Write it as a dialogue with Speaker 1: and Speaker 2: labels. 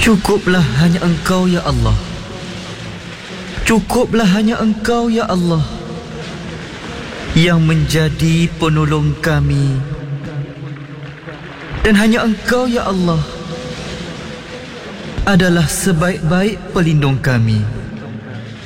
Speaker 1: Cukuplah hanya Engkau ya Allah. Cukuplah hanya Engkau ya Allah yang menjadi penolong kami. Dan hanya Engkau ya Allah adalah sebaik-baik pelindung kami.